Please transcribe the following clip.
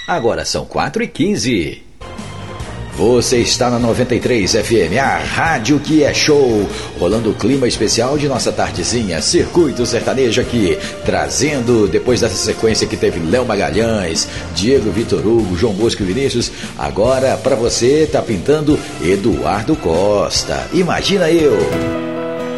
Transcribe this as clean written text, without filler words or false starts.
Agora são 4h15. Você está na 93 FM, a rádio que é show. Rolando o clima especial de nossa tardezinha, Circuito Sertanejo aqui, trazendo, depois dessa sequência que teve Léo Magalhães, Diego Vitor Hugo, João Bosco e Vinícius, agora pra você tá pintando Eduardo Costa. Imagina eu.